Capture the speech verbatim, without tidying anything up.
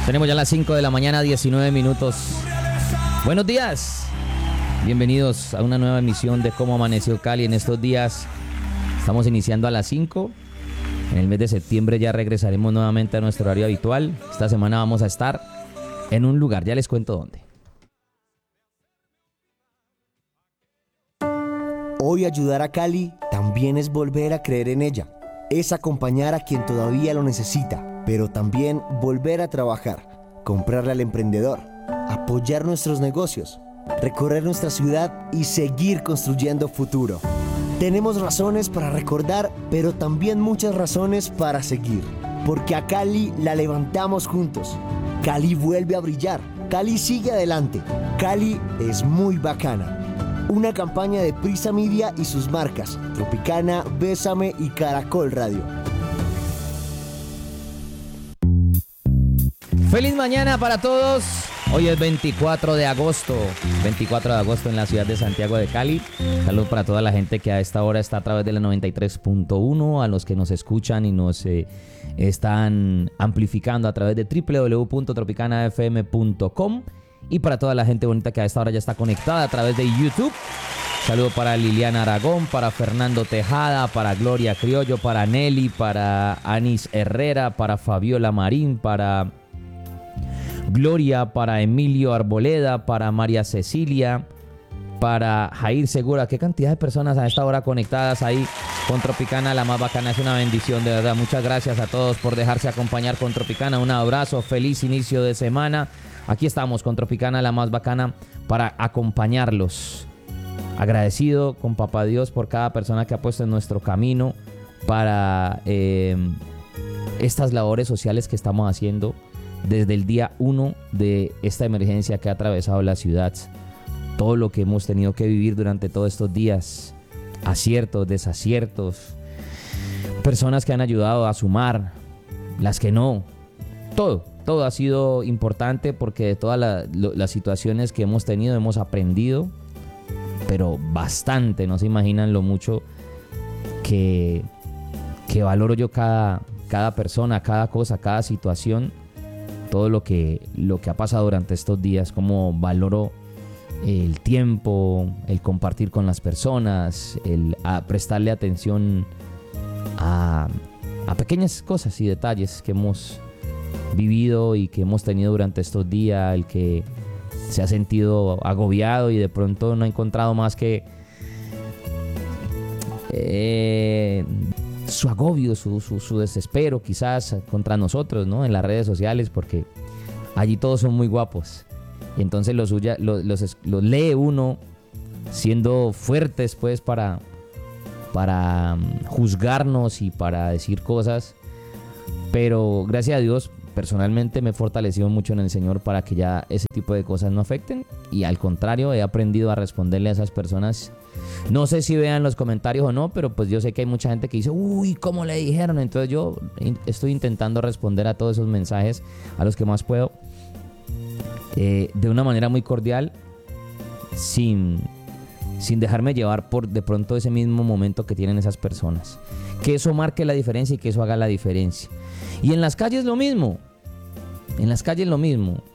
Tenemos ya las cinco de la mañana, diecinueve minutos. Buenos días. Bienvenidos a una nueva emisión de Cómo Amaneció Cali. En estos días estamos iniciando a las cinco. En el mes de septiembre ya regresaremos nuevamente a nuestro horario habitual. Esta semana vamos a estar en un lugar, ya les cuento dónde. Hoy ayudar a Cali también es volver a creer en ella. Es acompañar a quien todavía lo necesita, pero también volver a trabajar, comprarle al emprendedor, apoyar nuestros negocios, recorrer nuestra ciudad y seguir construyendo futuro. Tenemos razones para recordar, pero también muchas razones para seguir. Porque a Cali la levantamos juntos. Cali vuelve a brillar. Cali sigue adelante. Cali es muy bacana. Una campaña de Prisa Media y sus marcas, Tropicana, Bésame y Caracol Radio. Feliz mañana para todos. Hoy es veinticuatro de agosto, veinticuatro de agosto en la ciudad de Santiago de Cali. Saludos para toda la gente que a esta hora está a través de la noventa y tres punto uno, a los que nos escuchan y nos eh, están amplificando a través de doble u doble u doble u punto tropicana f m punto com, y para toda la gente bonita que a esta hora ya está conectada a través de YouTube. Saludo para Liliana Aragón, para Fernando Tejada, para Gloria Criollo, para Nelly, para Anis Herrera, para Fabiola Marín, para Gloria, para Emilio Arboleda, para María Cecilia, para Jair Segura. Qué cantidad de personas a esta hora conectadas ahí con Tropicana, la más bacana. Es una bendición, de verdad. Muchas gracias a todos por dejarse acompañar con Tropicana. Un abrazo, feliz inicio de semana. Aquí estamos con Tropicana, la más bacana, para acompañarlos. Agradecido con Papá Dios por cada persona que ha puesto en nuestro camino para eh, estas labores sociales que estamos haciendo desde el día uno de esta emergencia que ha atravesado la ciudad. Todo lo que hemos tenido que vivir durante todos estos días, aciertos, desaciertos, personas que han ayudado a sumar, las que no, todo, todo ha sido importante, porque de todas la, lo, las situaciones que hemos tenido hemos aprendido, pero bastante. No se imaginan lo mucho que, que valoro yo cada, cada persona, cada cosa, cada situación. Todo lo que, lo que ha pasado durante estos días, cómo valoro el tiempo, el compartir con las personas, el a prestarle atención a, a pequeñas cosas y detalles que hemos vivido y que hemos tenido durante estos días. El que se ha sentido agobiado y de pronto no ha encontrado más que eh, su agobio, su, su, su desespero quizás contra nosotros, ¿no? En las redes sociales, porque allí todos son muy guapos. Y entonces los, los, los, los lee uno siendo fuertes, pues, para, para juzgarnos y para decir cosas. Pero gracias a Dios, personalmente me he fortalecido mucho en el Señor para que ya ese tipo de cosas no afecten. Y al contrario, he aprendido a responderle a esas personas. No sé si vean los comentarios o no, pero pues yo sé que hay mucha gente que dice, uy, ¿cómo le dijeron? Entonces yo estoy intentando responder a todos esos mensajes, a los que más puedo, eh, de una manera muy cordial, sin, sin dejarme llevar por de pronto ese mismo momento que tienen esas personas. Que eso marque la diferencia y que eso haga la diferencia. Y en las calles lo mismo. En las calles lo mismo.